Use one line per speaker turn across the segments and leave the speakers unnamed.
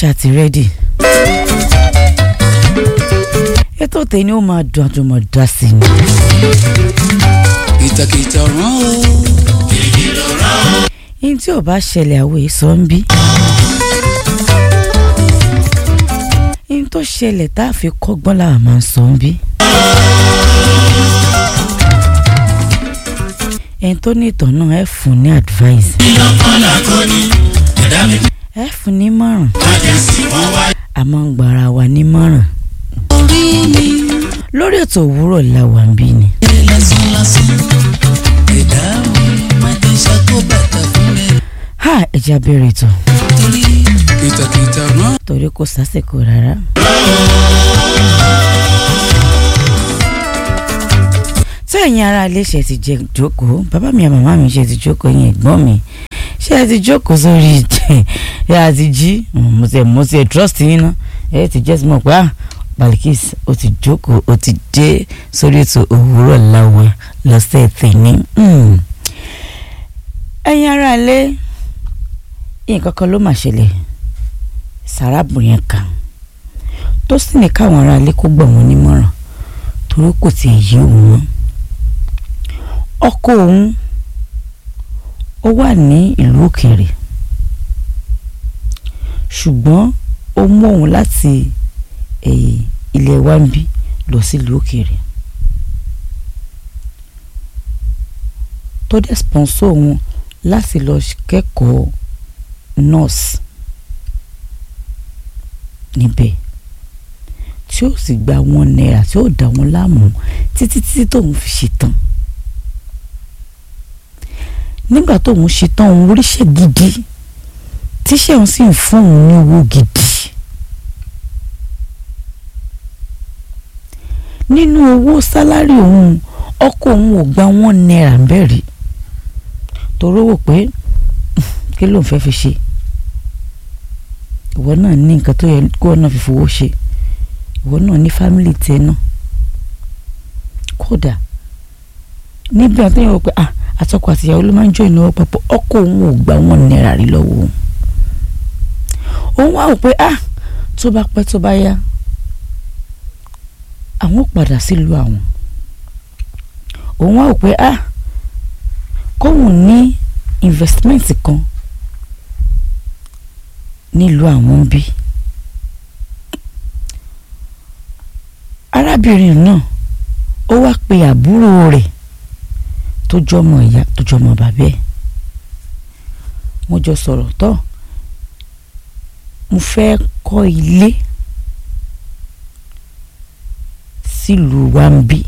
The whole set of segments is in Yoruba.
ṣàti rẹ́dì ètò tèmi ó máa dùn àjùmọ̀ dá sí ni.
kìtàkìtà rán o kìkì ló rán o.
yín tí ò bá ṣẹlẹ̀ àwọ̀ èso ń bí. yín tó ṣẹlẹ̀ tá a fi kọ́gbọ́n làwọn máa ń sọ ń bí. ẹni tó ní ìtàn náà ẹ fún ní advice.
ìlọ́kànlá kò ní ẹ̀dá mi.
ẹ fún ní mọ̀ràn.
wájú sí wọn wá.
a máa ń gbára wa ní mọ̀ràn.
orí mi.
lórí ètò òwúrọ̀ la wà ń bí ni.
lásán lásán ẹ̀dá mi máa jẹ́ ṣàkó bàtà fún mi.
ha ẹja bẹ̀rẹ̀ ètò.
torí kìtàkìtà rán.
torí kò sásìkò rárá. tí ẹ̀yin ará ilé ṣe ti jẹ jókòó bàbá mi àmọ́ màmá mi ṣe ti jókòó ẹ̀yin ẹ̀gbọ́n mi ṣe ti jókòó sórí ìjẹ́ ẹ̀ àti jí mo ti trust yín ná ẹ̀ ti jẹ́ sí mọ̀ pé Balikis ó ti jókòó ó ti dé sórí ètò òwúrọ̀ láwa lọ́sẹ̀ tèmi. ẹ̀yin ará ilé nǹkan kan ló mà ṣẹlẹ̀ sàrábìnrin kan tó sì ní káwọn ará ilé kó gbà wọ́n nímọ̀ràn torí kò tiẹ̀ yé òun. ọkọ òun ó wà ní ìlú òkèèrè ṣùgbọ́n ó mú òun láti ilẹ̀ wa ń bí lọ sí ìlú òkèèrè tó dẹ̀ sponsor òun láti lọ kẹ́kọ̀ọ́ nurse níbẹ̀ tí ó sì gba $1 tí ó dá wọn láàmú títí tóun fi ṣetán. nígbà tóun ṣetán òun oríṣẹ́ gidi tíṣẹ́ òun sì ń fún òun ní owó gidi. nínú owó sálárì òun ọkọ òun ò gba $1 ń bẹ̀rẹ̀ torí wò pé kí ló ń fẹ́ fi ṣe ìwọ náà ní nǹkan tó yẹ kó náà fi fowó ṣe ìwọ náà ní fámìlì tẹ náà kódà níbi àti ìyàwó pé àtọkọ àtìyàwó ló máa ń jọ ìnáwó papọ̀ ọkọ òun ò gba $1 rí lọ́wọ́ òun wá wò pé tó bá pẹ́ tó bá yá àwọn padà sílùú àwọn òun wá wò pé kóun ní investment kan nílùú àwọn bí. arábìnrin náà ó wá pe àbúrò rẹ̀ tó jọmọ ìyá tó jọmọ bàbá ẹ̀ wọ́n jọ sọ̀rọ̀ tán mo fẹ́ kọ́ ilé sílùú wa ń bí.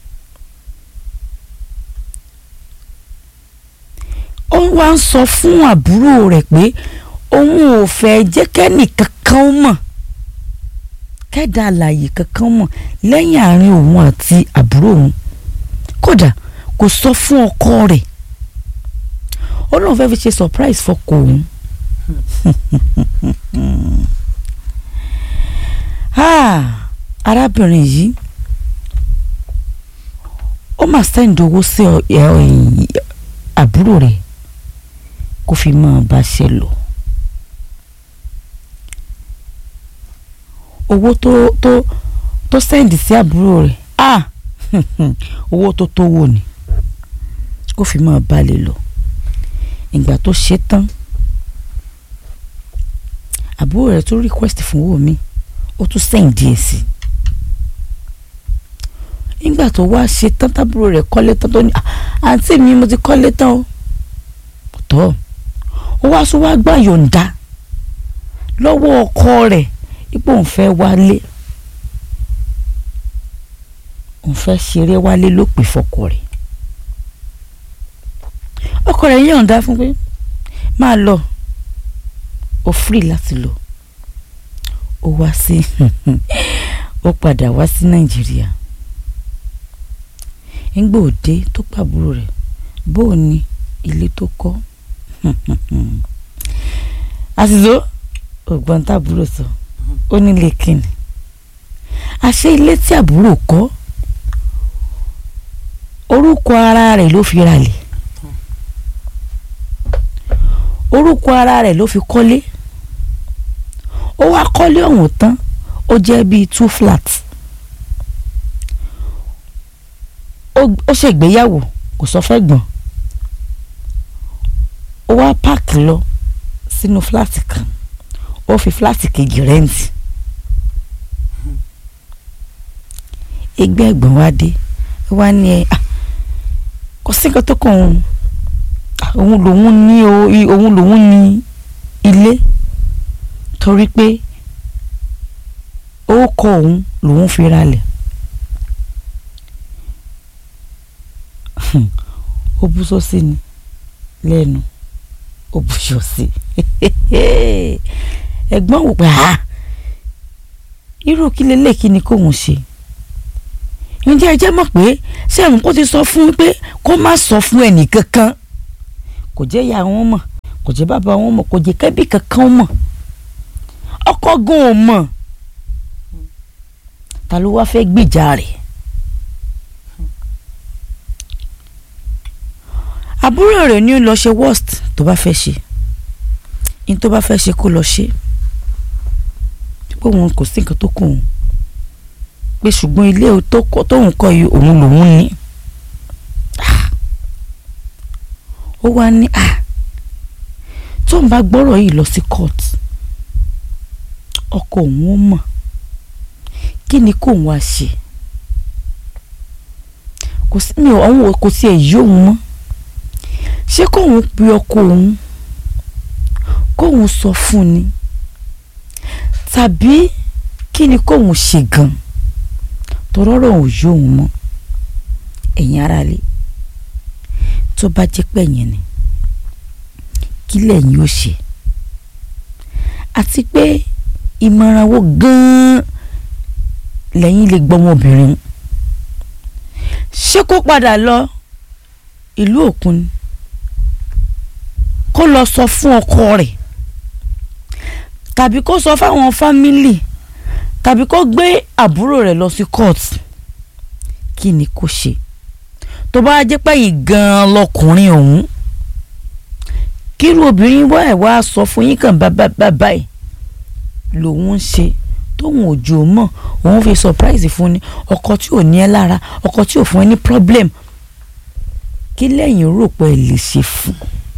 ó wá ń sọ fún àbúrò rẹ̀ pé òun ò fẹ́ jẹ́ kẹ́nì kankan mọ̀ kẹ́dà àlàyé kankan mọ̀ lẹ́yìn àárín òun àti àbúrò òun kódà kò sọ fún ọkọ rẹ̀ ó lóun fẹ́ fi ṣe surprise fọkọ òun. arábìnrin yìí ó máa send owó sí àbúrò rẹ̀ kó fi máa bá ṣe lọ. owó tó sẹ́ndì sí àbúrò rẹ̀ owó tó tówó ni kó fi máa balẹ̀ lọ. ìgbà tó ṣe tán àbúrò rẹ̀ tó request fún owó mi ó tún sẹ́ndì ẹ̀ sí. ìgbà tó wá ṣe tán tábúrò rẹ̀ kọ́lé tán tó ní àǹtí mi mo ti kọ́lé tán o tọ́ ó wá sọ wá gbà yọ̀ǹda lọ́wọ́ ọkọ rẹ̀ ipò òun fẹ́ wálé òun fẹ́ ṣeré wálé ló pè fọkọ rẹ̀ ọkọ rẹ̀ yọ̀ǹda fún pé máa lọ ó free láti lọ ó wá sí ó padà wá sí Nàìjíríà ńgbà òde tó pàbúrò rẹ̀ bóò ní ilé tó kọ́ àṣìṣó ògbọ́n tàbúrò sọ ó nílé kíni àṣé ilé tí àbúrò kọ́ orúkọ ara rẹ̀ ló fi ralẹ̀ orúkọ ara rẹ̀ ló fi kọ́lé ó wá kọ́lé ọ̀hún tán ó jẹ́ bíi 2 flats ó ṣègbéyàwó kò sọ fẹ́ gbọ̀n ó wá páàkì lọ sínú fúláàtì kan ó fi fúláàtì kejì rẹ́ǹtì ẹgbẹ́ ẹ̀gbọ́n wá dé wá ní ẹ kò sí nǹkan tó kàn òun lòun ní ilé torí pé ó kọ òun lòun fi ralẹ̀ ó bú sósì ni lẹ́nu ó bú sósì ẹ̀gbọ́n wò pé irú kí lélẹ̀ kí ni kóun ṣe ǹjẹ́ ẹ jẹ́ mọ̀ pé sẹ́yìn kó ti sọ fún pé kó má sọ fún ẹnì kankan kò jẹ́ ìyá wọn mọ̀ kò jẹ́ bàbá wọn mọ̀ kò jẹ́ kẹ́bí kankan mọ̀ ọkọ gan ò mọ̀ ta ló wá fẹ́ gbìjà rẹ̀ àbúrò rẹ̀ ni ó lọ ṣe worst tó bá fẹ́ ṣe ní tó bá fẹ́ ṣe kó lọ ṣe pé òun kò sí nǹkan tó kù òun pé ṣùgbọ́n ilé tóun kọ́ yìí òun lòun ní ó wá ní tóun bá gbọ́rọ̀ yìí lọ sí court ọkọ òun ó mọ̀ kí ni kóun wá ṣe kò sí èyí òun mọ́ ṣé kóun pe ọkọ òun kóun sọ fún ni tàbí kí ni kóun ṣe gan tọrọrọ òun yóò mọ ẹ̀yin aráalé tó bá jẹ́ pẹ̀yìn ni kí lẹ̀yin ó ṣe àti pé ìmọ̀ràn wo gan-an lẹ́yìn lè gbọ́ ọmọbìnrin ṣé kó padà lọ ìlú òkun ni kó lọ sọ fún ọkọ rẹ̀ tàbí kó sọ fáwọn fámílì tàbí kó gbé àbúrò rẹ̀ lọ sí court kí ni kó ṣe tó bá jẹ́ pé yìí gan-an lọkùnrin ọ̀hún kírú obìnrin wá ẹ̀ wá sọ fún yín kàn báyìí lòun ń ṣe tóun ò jò mọ̀ òun fi surprise fún ni ọkọ tí ò ní ẹ lára ọkọ tí ò fún ẹ ní problem kí lẹ́yìn rò pé ẹ lè ṣe fún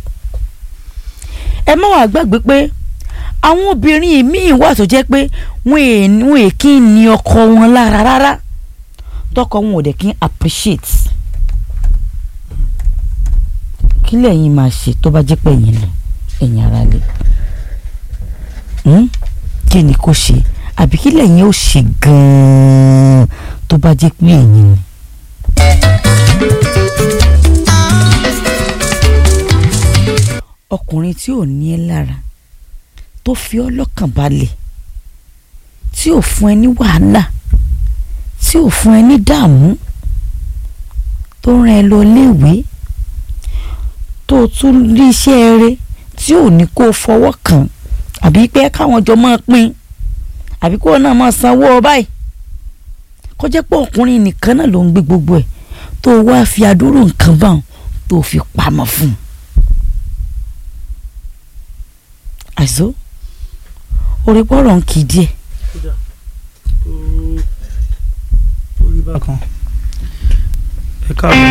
ẹ má wàá gbàgbé pé àwọn obìnrin míì wà tó jẹ́ pé wọn è kí ń ní ọkọ wọn lára rárá tọkọ wọn ò dẹ̀ kí ń appreciate kí lẹ́yìn máa ṣe tó bá jẹ́ pé ẹ̀yin ara lè kí ni kò ṣe àbí kí lẹ́yìn ó ṣe gan-an tó bá jẹ́ pé ẹ̀yin ni. ọkùnrin tí ò ní ẹ lára tó fi ọ́ lọ́kàn balẹ̀ tí ò fún ẹ ní wàhálà tí ò fún ẹ ní dààmú tó rán ẹ lọ léèwé tó tún rí iṣẹ́ eré tí ò ní kó fọwọ́ kàn àbí pé káwọn jọ máa pín àbí kó náà máa sanwó báyìí kó jẹ́ pé ọkùnrin nìkan náà ló ń gbé gbogbo ẹ̀ tó wá fi àdúrò nǹkan báwọn tó fi pamọ́ fún un. àìsó orí bọ́rọ̀ ń kì í díẹ̀.
orí bákan ẹ káàbọ̀.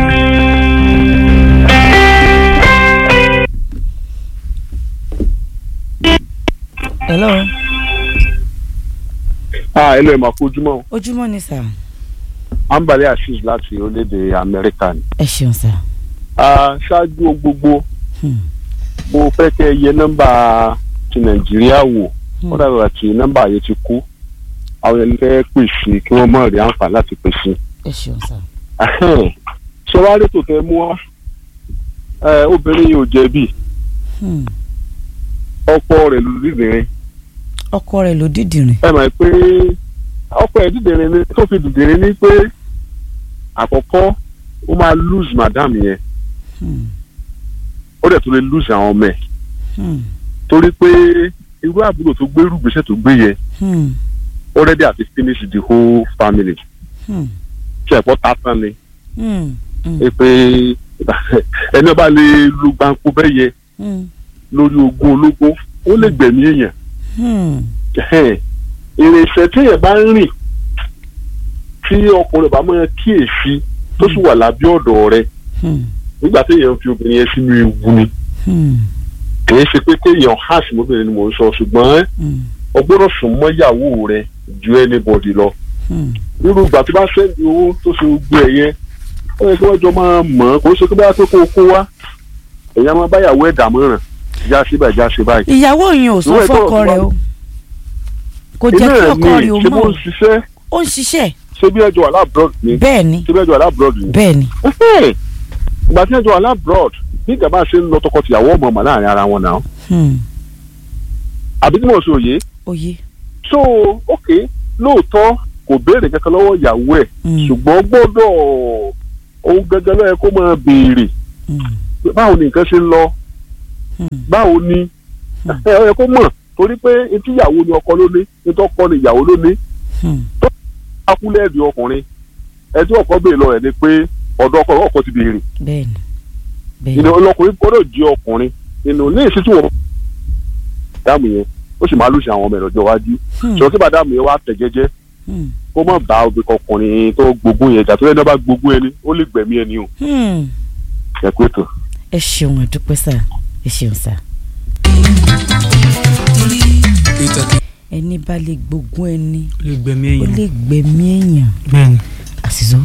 hello.
hello ẹ máa kú ojúmọ́.
ojúmọ́ ni sà.
Ambali Ashish láti orílẹ̀-èdè Amẹ́ríkà ni.
ẹ ṣeun sà.
ṣáájú gbogbo mo fẹ́ kẹ́ yẹ nọ́mbà ti Nàìjíríà wò ó dàbí àti nọ́mbà yẹn ti kú àwọn ẹni fẹ́ pèsè kí wọ́n mọ̀ rí àǹfààní láti pèsè.
ẹ ṣeun sà.
ṣé wàá rí tòótọ́ ẹ mú wá obìnrin yìí ò jẹ̀bi ọkọ rẹ̀ ló dìdìrín.
ọkọ rẹ̀ ló dìdìrín.
ẹ mọ̀ pé ọkọ ẹ̀ dìdìrín ni tó fi dìdìrín ni pé àkọ́kọ́ ó máa lose madam yẹn ó dẹ̀ tó lè lose àwọn ọmọ ẹ̀ torí pé irú àbúrò tó gbé irú gbèsè tó gbé yẹn already àti finish the whole family ṣe ẹ̀pọ̀ tátán ni pé ẹni ọba lè lu gbáǹkó bẹ́ẹ̀ yẹ lórí ogún ológun ó lè gbẹ̀mí èèyàn ìrìnsẹ̀ téèyàn bá ń rìn tí ọkùnrin bá máa kíyèsí tó sì wà lábẹ́ ọ̀dọ̀ rẹ̀ nígbà téèyàn fi obìnrin yẹn sínú ewu ni kì í ṣe pé téèyàn hàṣì mọ́bìnrin ni mò ń sọ ṣùgbọ́n o gbọ́dọ̀ sùn mọ́ ìyàwó rẹ̀ ju anybody lọ irú ìgbà tó bá sẹ́ndì owó tó ṣe gbé ẹ̀ yẹn ó yẹ kí wọ́n jọ máa mọ̀ ọ́ kó ṣe kí bá tó kó o kó wá èèyàn máa báyàwó ẹ̀ dàmọ́ràn já sí báyìí já sí báyìí.
ìyàwó yẹn ò sọ fọ́kọ rẹ̀ o kò jẹ́ kí ọkọ rẹ̀ o mọ̀ ó ń ṣiṣẹ́.
ṣé bí ẹjọ́ alábrọ̀d ni.
bẹ́ẹ̀ni
ṣé bí ẹjọ́ alábrọ̀d ni.
bẹ́ẹ̀ni.
ìgbà tí ẹjọ́ alábrọ̀d nígbà bá ṣe ń lọ tọkọtìyàwó ọmọ ọmọ láàrin ara wọn náà. àbí tí mo sọ òye.
òye.
so ok lóòótọ́ kò béèrè kankan lọ́wọ́ ìyàwó ẹ̀ ṣùgbọ́n gbọ́dọ̀ ohun gẹ́gẹ́ ló yẹ kó máa béèrè báwo ni nǹkan ṣe ń lọ báwo ni ó yẹ kó mọ̀ torí pé etí ìyàwó ni ọkọ ló ní etí ọkọ ni ìyàwó ló ní tó bá kú lẹ́ẹ̀dì ọkùnrin ẹtí ọkọ béèrè lọ rẹ̀ ni pé ọ̀dọ̀ ọkọ ti béèrè ìní ọlọ́kùnrin gbọ́dọ̀ jẹ́ ọkùnrin nínú ní ìsítú wọn dáàmù yẹn ó sì máa lùsì àwọn ọmọ ẹ̀rọ̀jọ́ wájú ṣùgbọ́n tí bàdáàmù yẹn wá tẹ̀ jẹ́jẹ́ kó má bá obìnrin ọkùnrin tó gbógun yẹn jà tó yẹn náà bá gbógun ẹni ó lè gbẹ̀mí ẹni o ẹ kú ètò.
ẹ ṣeun àdúpẹ́ sá ẹ ṣeun sá. ẹni bá lè gbógun ẹni ó lè gbẹ̀mí èèyàn.
bẹ́ẹ̀ni.
àṣìṣe.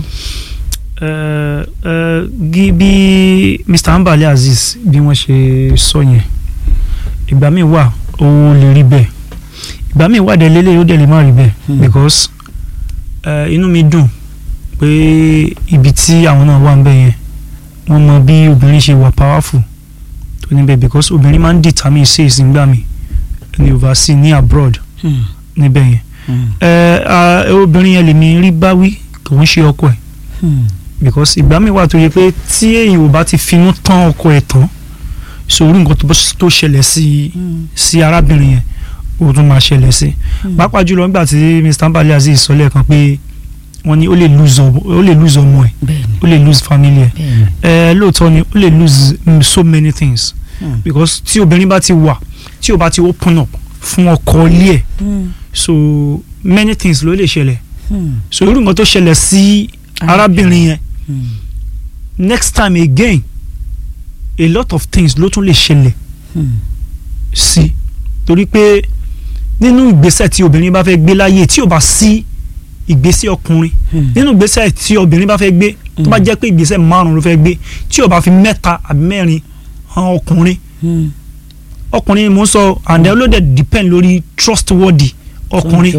bí Mr. Ambali Azeez bí wọ́n ṣe sọ yẹn ìgbà míì wà ó lè rí bẹ́ẹ̀ ìgbà míì wà dé lélẹ̀ ó dẹ̀ lè má rí bẹ́ẹ̀ because inú mi dùn pé ibi tí àwọn náà wà ń bẹ̀ yẹn wọ́n mọ bí obìnrin ṣe wà powerful tó níbẹ̀ because obìnrin máa ń determine sales nígbà mi ní overseas ní abroad níbẹ̀ yẹn obìnrin yẹn lèmi rí báwí kò ń ṣe ọkọ ẹ̀ because ìgbà mi wà tó yẹ pé tí èyàn ò bá ti finú tán ọkọ ẹ̀ tán sórí nǹkan tó ṣẹlẹ̀ sí arábìnrin yẹn ó tún máa ṣẹlẹ̀ sí pàápàá jùlọ nígbà tí Mr. Ambali Azeez sọ lẹ́ẹ̀kan pé wọ́n ní ó lè lose ọmọ ẹ̀ ó lè lose family ẹ̀ lóòótọ́ ni ó lè lose so many things because tí obìnrin bá ti wà tí ó bá ti open up fún ọkọ ilé ẹ̀ so many things ló lè ṣẹlẹ̀ so irú nǹkan tó ṣẹlẹ̀ sí arábìnrin yẹn next time again a lot of things ló tún lè ṣẹlẹ̀ sí torí pé nínú ìgbésẹ̀ tí obìnrin bá fẹ́ gbé láyé tí ò bá sí ìgbésẹ̀ ọkùnrin nínú ìgbésẹ̀ tí obìnrin bá fẹ́ gbé tó bá jẹ́ pé ìgbésẹ̀ 5 ló fẹ́ gbé tí ò bá fi 3 àbí 4 hàn ọkùnrin mo ń sọ and then ló dẹ̀ depend lórí trustworthy ọkùnrin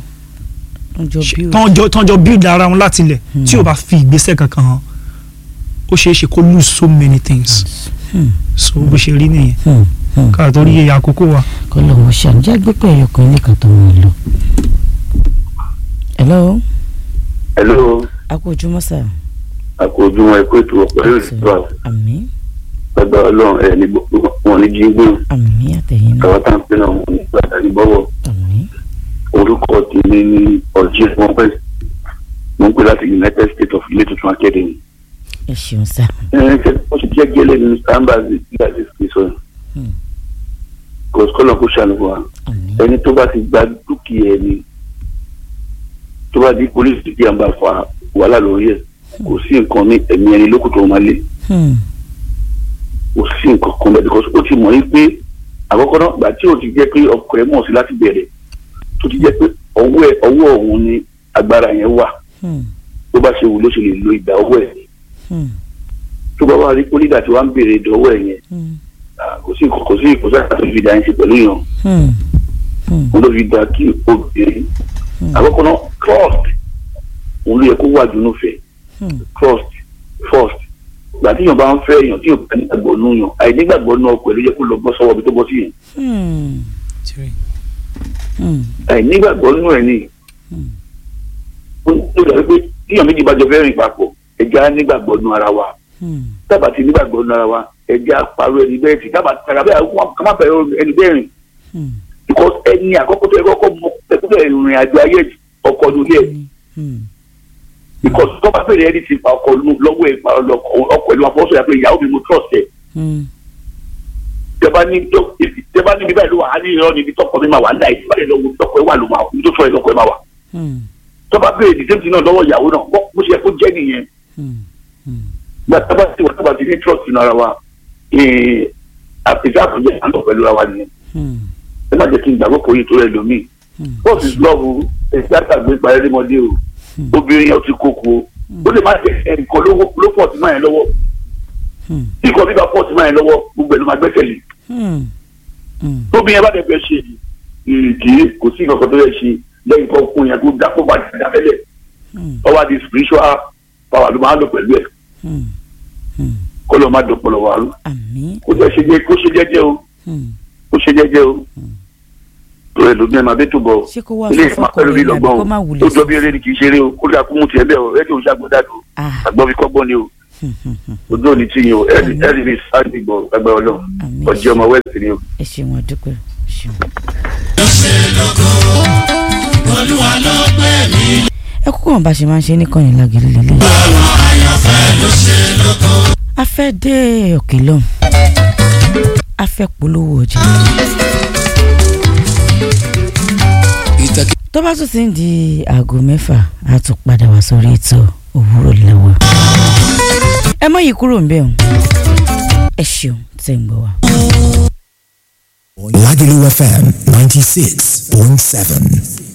tọ́jọ́ build ara wọn láti ilẹ̀ tí ò bá fi ìgbésẹ̀ kankan hàn ó ṣeé ṣe kó lose so many things so bó ṣe rí nìyẹn káà tó rí àkókò wa.
kọ́ lọ́wọ́ ṣàǹjẹ́ gbẹ́pẹ́ ẹ̀yọkùnrin nìkan tó ń lọ. hello. a kú ojúmọ́ sà.
a kú ojúmọ́ ẹ kó ètò ọ̀pọ̀ yóò sì tó àwọn.
àmín.
gbàgbà ọlọ́run ẹ̀ ní gbogbo wọn ní jíǹgbé.
àmín àtẹ̀yìn náà.
kàwá tá à ń pè náà wọn ní gbàdàrí bọ́wọ̀.
àmín.
orúkọ tèmi ní ọ̀jẹ̀ wọn pẹ́ mo ń pè láti United States of Ilé Tuntun Academy.
ẹ ṣeun sà.
ṣe wọ́n ti jẹ́ gẹ́lẹ́ ní Ambali Azeez kì í sọ kọ́lọ̀ kó ṣàlùwà ẹni tó bá ti gba dúkìá ẹni tó bá di polisi tí a ń bá fa wàhálà lórí ẹ̀ kò sí nǹkan ní ẹ̀mí ẹni lókùn tó máa lé kò sí nǹkan kan bẹ́ẹ̀ because ó ti mọ̀ yín pé àkọ́kọ́ náà gbà tí ó ti jẹ́ pé ọkọ ẹ̀ mọ̀ sí láti bẹ̀rẹ̀ tó ti jẹ́ pé ọwọ́ òun ni agbára yẹn wà tó bá ṣe wù ló ṣe lè lo ìgbà ọwọ́ ẹ̀ tó bá wà rí pólídà tí wàá ń béèrè ìdánwò ẹ̀ yẹn kò sí àti fi dá yín ṣe pẹ̀lú yàn òun ló fi dá kí obìnrin àkọ́kọ́ náà trust òun ló yẹ kó wà dùnú fẹ́ trust first gbà tí yàn bá ń fẹ́ èèyàn tí yàn bá nígbàgbọ́ nù yàn àìnígbàgbọ́ nù ọkọ̀ ẹ̀ ló yẹ kó lọ bọ́ sọ́wọ́ bí tó bọ́ sí yẹn àìnígbàgbọ́ nù ẹ̀ ni ó dàbí pé tí yàn méjì bá jọ fẹ́ rìn papọ̀ ẹ̀já nígbàgbọ́ nù ara wa tábà ti nígbàgbọ́ nù ara wa ẹ̀jẹ̀ àparò ẹni bẹ́ẹ̀ tí tábà tàbí àkọ́mọ́ bẹ̀rẹ̀ ẹni bẹ́ẹ̀ rìn because ẹni àkọ́kọ́ tó yẹ kọ́kọ́ mọ ẹkú bẹ̀rẹ̀ ìrìn àjò ayé ọkọ̀ nílé ẹ̀ because tó bá bẹ̀rẹ̀ ẹni ti pa ọkọ̀ lọ́wọ́ ẹ̀ pa ọkọ̀ ìlú àfọwọ́sọ yà pé ìyàwó mi mo trust ẹ̀ tẹ́bá bá níbi báyìí ló wà á ní irọ́ níbi tọkọ mi máa wà nígbà yìí bá lè lọ wo tọkọ ẹ wà ló máa wà tó sọ ẹ lọkọ ẹ máa wà. tó bá béèrè dìtẹ́ǹtì náà lọ́wọ́ ìyàwó náà bó ṣe yẹ kó jẹ́ nìyẹn. gbàtà bá ti ní trust nínú ara wa ìfẹ́ àtúnjẹ àtọ̀ pẹ̀lú ara wa nìyẹn. ẹ má jẹ́ kí n gbàgbọ́ kò yí tó rẹ̀ lómi. what is love ẹ̀sìn àtàgbé parẹ́ mọ́dé o obìnrin yẹn ti kókó ó lè má jẹ ẹnìkan ló pọ̀ sí máa yẹn lọ́wọ́ tí kò bíbá pọ̀ sí máa yẹn lọ́wọ́ gbogbo ẹ̀ ló máa gbẹ́sẹ̀lé tóbi yẹn bá dẹ̀ fẹ́ ṣe kì í kò sí nǹkan tó yẹ ṣe lẹ́yìn kan fún yẹn tó dákó bá ti dábẹ́lẹ̀ ọwọ́ di spiritual power ló máa lò pẹ̀lú ẹ̀ kó lọ́ọ́ má dọ̀pọ̀lọ̀ wà lọ kó ṣe jẹ́jẹ́ o kó ṣe jẹ́jẹ́ o tó ẹ lóbi ẹ máa bẹ tó bọ ilé ìfọwọ́ pẹ̀lú bí lọ́gbọ́n o tó jọ bí eré ni kì í ṣeré o kó dà kó mú tiẹ̀ bẹ́ẹ̀ o ẹ̀jẹ̀ òṣàgbọ́dá tó àgbọ̀ fi kọ́gbọ́n ni o ojú òní tí yín o ẹ̀rí ní sáàdì gbọ̀ ẹgbẹ́ ọlọ́run ọjọ́ ọmọ wẹ́ẹ̀sì ni o.
ẹ ṣeun àdúpẹ́ ṣeun. ẹ kúkú wọn bá ṣe máa ń ṣe nìkan yìí lágẹ̀lẹ̀ lélẹ̀. a fẹ́ dé òkè lọ́hùn a fẹ́ polówó ọjà. tó bá tún ti ń di aago 6 a tún padà wá sórí ètò òwúrọ̀ lẹ́wọ̀. ẹ mọ̀ yìí kúrò ń bẹ̀ ọ́n ẹ ṣeun tẹ̀ ń gbọ́ wa.
Lagelu FM 96.7.